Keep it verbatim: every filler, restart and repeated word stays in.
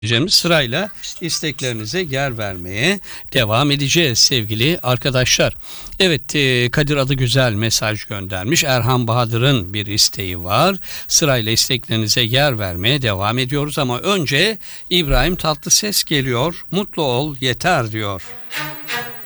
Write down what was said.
Cem, sırayla isteklerinize yer vermeye devam edeceğiz sevgili arkadaşlar. Evet, e, Kadir adı güzel mesaj göndermiş. Erhan Bahadır'ın bir isteği var. Sırayla isteklerinize yer vermeye devam ediyoruz ama önce İbrahim Tatlıses geliyor. Mutlu ol yeter diyor.